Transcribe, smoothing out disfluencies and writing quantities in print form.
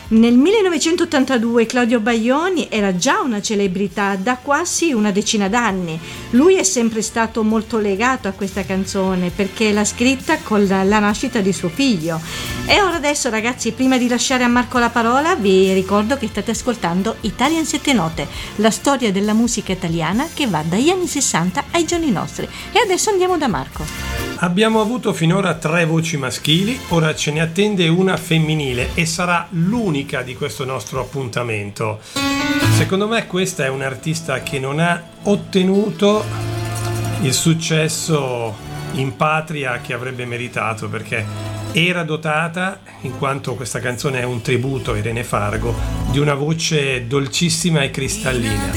Nel 1982 Claudio Baglioni era già una celebrità da quasi una decina d'anni. Lui è sempre stato molto legato a questa canzone perché l'ha scritta con la nascita di suo figlio. E ora adesso, ragazzi, prima di lasciare a Marco la parola, vi ricordo che state ascoltando Italian Sette Note, la storia della musica italiana che va dagli anni 60 ai giorni nostri. E adesso andiamo da Marco. Abbiamo avuto finora 3 voci maschili, ora ce ne attende una femminile e sarà l'unica di questo nostro appuntamento. Secondo me questa è un'artista che non ha ottenuto il successo in patria che avrebbe meritato, perché era dotata, in quanto questa canzone è un tributo a Irene Fargo, di una voce dolcissima e cristallina.